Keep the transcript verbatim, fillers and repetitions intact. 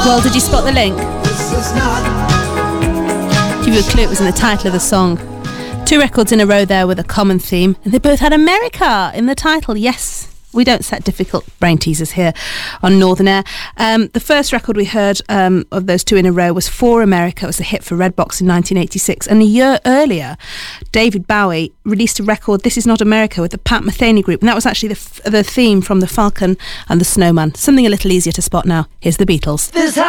Well, did you spot the link? Give you a clue, it was in the title of the song. Two records in a row there with a common theme, and they both had America in the title. Yes, we don't set difficult brain teasers here on Northern Air. Um, the first record we heard um, of those two in a row was For America. It was a hit for Redbox in nineteen eighty-six. And a year earlier, David Bowie released a record, This Is Not America, with the Pat Metheny Group. And that was actually the, f- the theme from The Falcon and the Snowman. Something a little easier to spot now. Here's the Beatles. This